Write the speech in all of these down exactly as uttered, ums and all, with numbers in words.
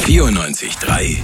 vierundneunzig Komma drei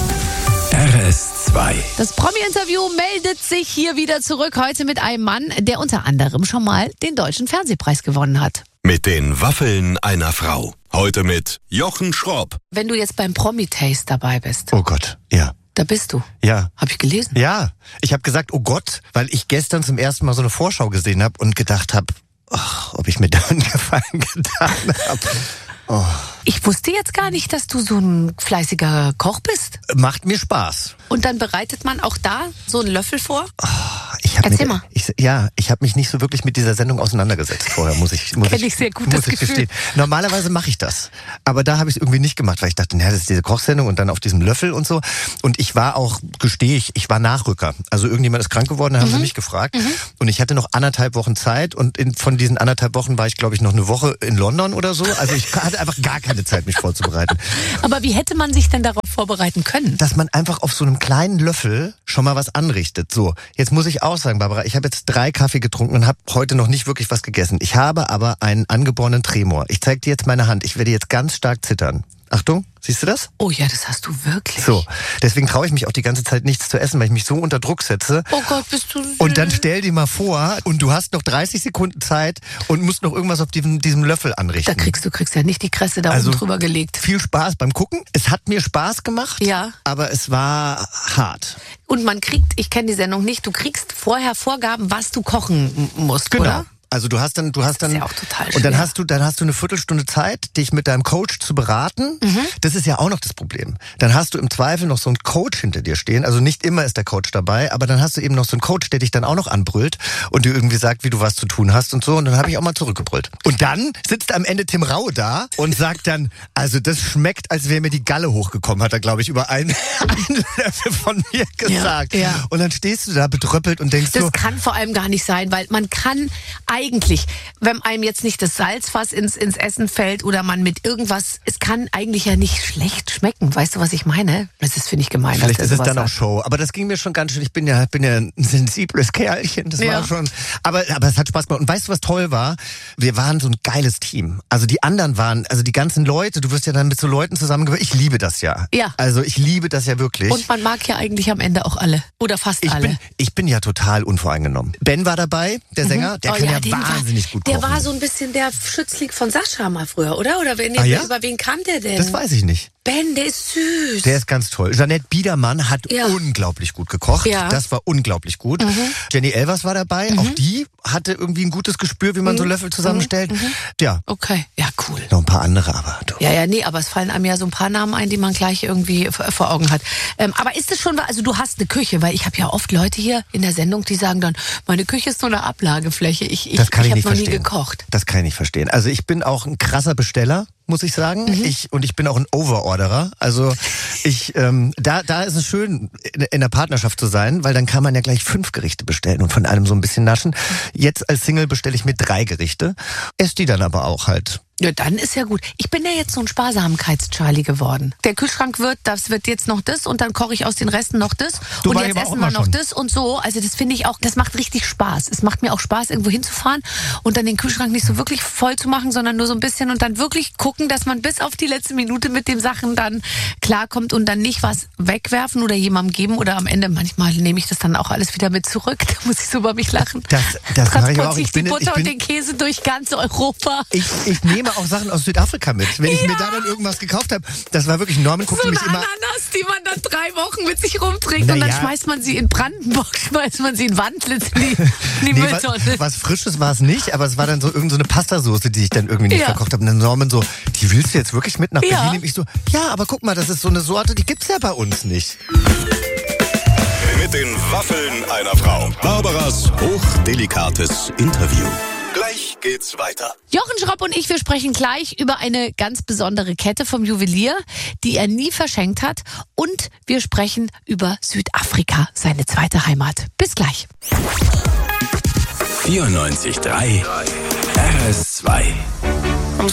R S zwei. Das Promi-Interview meldet sich hier wieder zurück. Heute mit einem Mann, der unter anderem schon mal den Deutschen Fernsehpreis gewonnen hat. Mit den Waffeln einer Frau. Heute mit Jochen Schropp. Wenn du jetzt beim Promi-Taste dabei bist. Oh Gott, ja. Da bist du. Ja. Hab ich gelesen? Ja. Ich habe gesagt, oh Gott, weil ich gestern zum ersten Mal so eine Vorschau gesehen habe und gedacht habe, ob ich mir da einen Gefallen getan habe. Oh. Ich wusste jetzt gar nicht, dass du so ein fleißiger Koch bist. Macht mir Spaß. Und dann bereitet man auch da so einen Löffel vor? Oh, ich hab Erzähl mir, mal. Ich, ja, ich habe mich nicht so wirklich mit dieser Sendung auseinandergesetzt vorher, muss ich muss Kenn ich, ich sehr gut, muss das ich Gefühl. gestehen. Normalerweise mache ich das, aber da habe ich es irgendwie nicht gemacht, weil ich dachte, naja, das ist diese Kochsendung und dann auf diesem Löffel und so. Und ich war auch, gestehe ich, ich war Nachrücker. Also irgendjemand ist krank geworden, da haben Mhm. sie mich gefragt. Mhm. Und ich hatte noch anderthalb Wochen Zeit und in, von diesen anderthalb Wochen war ich, glaube ich, noch eine Woche in London oder so. Also ich hatte einfach gar keine Zeit, mich vorzubereiten. Aber wie hätte man sich denn darauf vorbereiten können? Dass man einfach auf so einem kleinen Löffel schon mal was anrichtet. So, jetzt muss ich auch sagen, Barbara, ich habe jetzt drei Kaffee getrunken und habe heute noch nicht wirklich was gegessen. Ich habe aber einen angeborenen Tremor. Ich zeige dir jetzt meine Hand. Ich werde jetzt ganz stark zittern. Achtung, siehst du das? Oh ja, das hast du wirklich. So, deswegen traue ich mich auch die ganze Zeit nichts zu essen, weil ich mich so unter Druck setze. Oh Gott, bist du süß. Und dann stell dir mal vor, und du hast noch dreißig Sekunden Zeit und musst noch irgendwas auf diesem, diesem Löffel anrichten. Da kriegst du kriegst ja nicht die Kresse da Also, oben drüber gelegt. Viel Spaß beim Gucken. Es hat mir Spaß gemacht, Ja. aber es war hart. Und man kriegt, ich kenne die Sendung nicht, du kriegst vorher Vorgaben, was du kochen m- musst, Genau. oder? Also du hast dann, du hast dann, ist ja auch total und dann schwer. hast du, dann hast du eine Viertelstunde Zeit, dich mit deinem Coach zu beraten. Mhm. Das ist ja auch noch das Problem. Dann hast du im Zweifel noch so einen Coach hinter dir stehen. Also nicht immer ist der Coach dabei, aber dann hast du eben noch so einen Coach, der dich dann auch noch anbrüllt und dir irgendwie sagt, wie du was zu tun hast und so. Und dann habe ich auch mal zurückgebrüllt. Und dann sitzt am Ende Tim Raue da und sagt dann, also das schmeckt, als wäre mir die Galle hochgekommen, hat er, glaube ich, über einen, einen Löffel von mir gesagt. Ja, ja. Und dann stehst du da bedröppelt und denkst Das so, kann vor allem gar nicht sein, weil man kann eigentlich, wenn einem jetzt nicht das Salzfass ins, ins Essen fällt oder man mit irgendwas, es kann eigentlich ja nicht schlecht schmecken. Weißt du, was ich meine? Das ist, finde ich, gemein. vielleicht dass ist der es sowas dann auch sagt. Show. Aber das ging mir schon ganz schön. Ich bin ja, bin ja ein sensibles Kerlchen. Das Ja. war schon. Aber, aber es hat Spaß gemacht. Und weißt du, was toll war? Wir waren so ein geiles Team. Also die anderen waren, also die ganzen Leute, du wirst ja dann mit so Leuten zusammengehört. Ich liebe das ja. Ja. Also ich liebe das ja wirklich. Und man mag ja eigentlich am Ende auch alle. Oder fast ich alle. bin, ich bin ja total unvoreingenommen. Ben war dabei, der Sänger. Der Oh kann ja, den wahnsinnig war, gut Der kochen. war so ein bisschen der Schützling von Sascha mal früher, oder? Oder wen, Ah, ja? über wen kam der denn? Das weiß ich nicht. Ben, der ist süß. Der ist ganz toll. Jeanette Biedermann hat Ja. unglaublich gut gekocht. Ja. Das war unglaublich gut. Jenny Elvers war dabei. Auch die hatte irgendwie ein gutes Gespür, wie man so Löffel zusammenstellt. Ja, Okay, ja, cool. noch ein paar andere, aber du. Ja, ja, nee, aber es fallen einem ja so ein paar Namen ein, die man gleich irgendwie v- vor Augen hat. Ähm, aber ist es schon, also du hast eine Küche, weil ich habe ja oft Leute hier in der Sendung, die sagen dann, meine Küche ist nur eine Ablagefläche. Ich, ich, Das kann ich, ich habe nicht noch nie verstehen. gekocht. Das kann ich nicht verstehen. Also ich bin auch ein krasser Besteller, muss ich sagen. Mhm. Ich und ich bin auch ein Overorderer. Also ich, ähm, da, da ist es schön, in, in der Partnerschaft zu sein, weil dann kann man ja gleich fünf Gerichte bestellen und von allem so ein bisschen naschen. Jetzt als Single bestelle ich mir drei Gerichte, esse die dann aber auch halt. Ja, dann ist ja gut. Ich bin ja jetzt so ein Sparsamkeits-Charlie geworden. Der Kühlschrank wird, das wird jetzt noch das und dann koche ich aus den Resten noch das Du und war jetzt aber auch essen wir immer noch schon. das und so. Also das finde ich auch, das macht richtig Spaß. Es macht mir auch Spaß, irgendwo hinzufahren und dann den Kühlschrank nicht so wirklich voll zu machen, sondern nur so ein bisschen und dann wirklich gucken, dass man bis auf die letzte Minute mit den Sachen dann klarkommt und dann nicht was wegwerfen oder jemandem geben oder am Ende, manchmal nehme ich das dann auch alles wieder mit zurück. Da muss ich so über mich lachen. Das, das mache ich aber auch. Transportiere Ich ich die bin, Butter ich und bin, den Käse durch ganz Europa. Ich, ich nehme auch Sachen aus Südafrika mit. Wenn ich mir da dann irgendwas gekauft habe, das war wirklich, Norman guckte So eine mich immer... Ananas, die man dann drei Wochen mit sich rumträgt Na und dann ja. schmeißt man sie in Brandenburg, schmeißt man sie in Wandlitz in die, in die Nee, Mülltonne. was, was Frisches war es nicht, aber es war dann so irgendeine so eine Pastasoße, die ich dann irgendwie nicht Ja. verkocht habe. Und dann Norman so, die willst du jetzt wirklich mit nach Ja. Berlin? Und ich so, ja, aber guck mal, das ist so eine Sorte, die gibt's ja bei uns nicht. Mit den Waffeln einer Frau. Barbaras hochdelikates Interview. Gleich geht's weiter. Jochen Schropp und ich, wir sprechen gleich über eine ganz besondere Kette vom Juwelier, die er nie verschenkt hat. Und wir sprechen über Südafrika, seine zweite Heimat. Bis gleich. vierundneunzig Komma drei R S zwei.